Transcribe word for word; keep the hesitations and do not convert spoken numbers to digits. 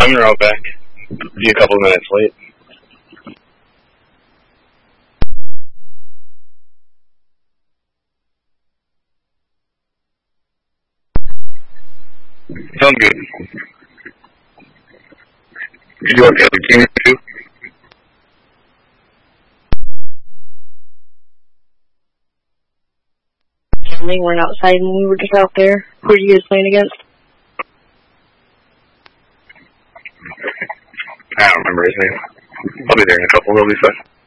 I'm right back. Be a couple of minutes late. Sounds good. You want the other team too? They weren't outside and we were just out there. Who are you guys playing against? I don't remember his name. I'll be there in a couple. It'll be fun.